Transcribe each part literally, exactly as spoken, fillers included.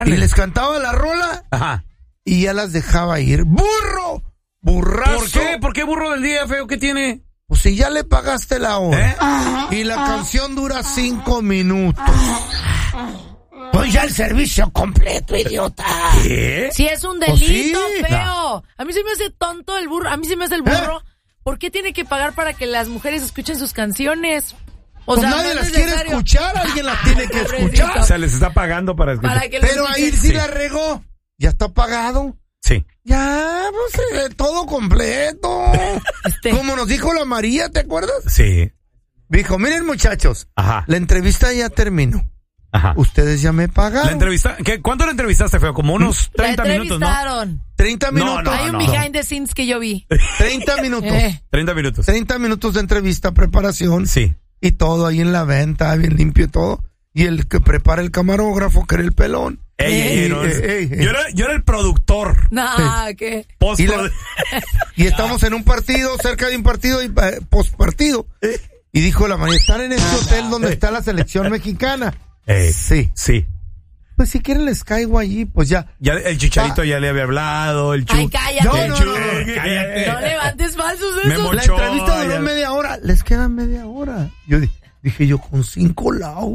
Y les cantaba la rola. Ajá. Y ya las dejaba ir. ¡Burro! ¡Burrazo! ¿Por qué? ¿Por qué burro del día, feo? ¿Qué tiene? Pues si ya le pagaste la hora. ¿Eh? Y la canción dura cinco minutos. Pues ya el servicio completo, idiota. ¿Qué? Si es un Pues delito, sí. feo. A mí se me hace tonto el burro. A mí se me hace el burro. ¿Por qué tiene que pagar para que las mujeres escuchen sus canciones? O Pues sea, nadie no las es quiere necesario. escuchar, alguien las tiene que escuchar. O sea, les está pagando para escuchar. Para que lo Pero ahí escuchen. sí, Sí. la regó. Ya está pagado. Sí. Ya, pues eh, todo completo. Este. Como nos dijo la María, ¿te acuerdas? Sí. Dijo, miren muchachos, Ajá. la entrevista ya terminó. Ajá. Ustedes ya me pagaron. La entrevista, ¿qué, ¿cuánto la entrevistaste, feo? Como unos La treinta minutos, ¿no? entrevistaron. treinta No, minutos. no, Hay un no. behind the scenes que yo vi. treinta minutos. Eh. treinta minutos. treinta minutos de entrevista, preparación. Sí. Y todo ahí en la venta, bien limpio y todo. Y el que prepara el camarógrafo, que era el pelón. Ey, ey, ey, no, Ey, es- ey, ey. Yo, era, yo era el productor. No, ¿qué? Post Y, la- y estamos en un partido, cerca de un partido y eh, postpartido. Y dijo la María, ¿están en este hotel donde está la selección mexicana? Ey, Sí. sí. Pues si quieren les caigo allí, pues ya. Ya el Chicharito ya le había hablado, el Chu. Ay, cállate. No, el no, Chu- no, no. cállate. No levantes falsos de Me esos. mol- La Ocho, entrevista duró ya. media hora. Les queda media hora. Yo di- dije yo, con cinco lau.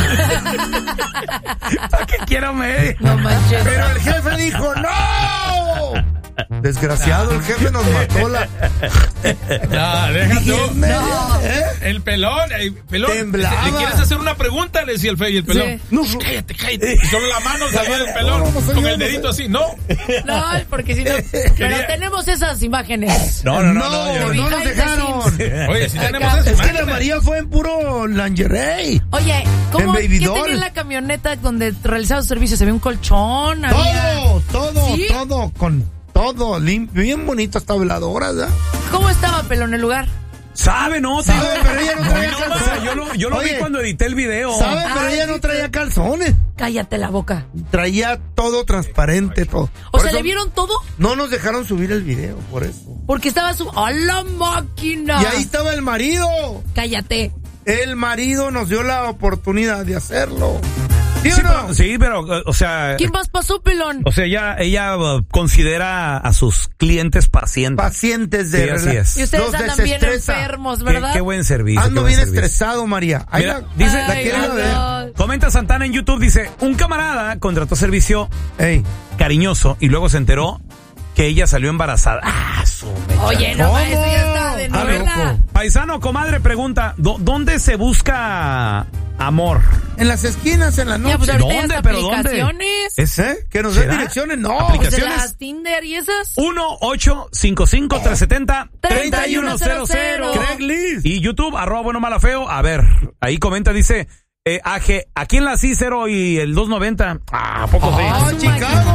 ¿Para qué quiero medio? No manches. Pero el jefe dijo, ¡no! Desgraciado, el jefe nos mató la... No, deja Dije, tú. media- ¿eh? El pelón, el pelón. Temblaba. ¿Le quieres hacer una pregunta? Le decía el feo y el pelón. Sí. No, cállate, cállate. Y solo la mano sabía el pelón. No, no soy con yo, el no dedito soy- así. No. No, porque si no. Pero tenemos esas imágenes. No, no, no, No, no. ya no, no. nos Behind the dejaron. scenes. Oye, si tenemos Acá. esas Es que la imágenes. María fue en puro lingerie. Oye, ¿cómo En Baby qué Doll. tenía en la camioneta donde realizaba su servicio? Se ve un colchón, había... Todo, todo, ¿Sí? todo, con todo limpio, bien bonito, hasta veladoras, ¿verdad? ¿Cómo estaba, pelón, el lugar? ¿Sabe, no? ¿Sabe? tío? Pero ella no traía No, o sea, calzones. yo lo, yo lo vi Oye, cuando edité el video. ¿Sabe? Pero Ay, ella no sí, traía sí. calzones. Cállate la boca. Traía todo transparente, todo. O Por sea, eso ¿le vieron todo? no nos dejaron subir el video, por eso. Porque estaba su... ¡A la máquina! Y ahí estaba el marido. Cállate. El marido nos dio la oportunidad de hacerlo. ¿Sí o Sí, no? pero, sí, pero, o sea... ¿Quién más pasó, pelón? O sea, ella, ella uh, considera a sus clientes pacientes. Pacientes de Sí, así rela- es. Y ustedes los andan bien desestresa. enfermos, Qué, ¿verdad? qué buen servicio. Ando qué buen bien servicio. estresado, María. Ahí Mira, la, dice- la Ay, quieren no, ver. no. Comenta Santana en YouTube, dice, un camarada contrató servicio Ey, cariñoso y luego se enteró que ella salió embarazada. Ah, su mecha. Oye, no, ¿Cómo? eso ya está de Ah, novela. loco. Paisano, comadre, pregunta, ¿dó- ¿dónde se busca amor? en las esquinas, en la noche. Ya, pues ahorita hay ¿Dónde? hasta ¿Pero dónde? aplicaciones. ¿Es, ¿Eh? Que nos den ¿será? direcciones. No. Pues de ¿Aplicaciones? las Tinder y esas. uno ocho cinco cinco tres siete cero treinta y uno cero cero. Craigslist. Y YouTube, arroba bueno mala feo. A ver, ahí comenta, dice, eh, A G, aquí en la Cícero y el dos noventa. Ah, ¿a poco sí? Ah, su Chicago.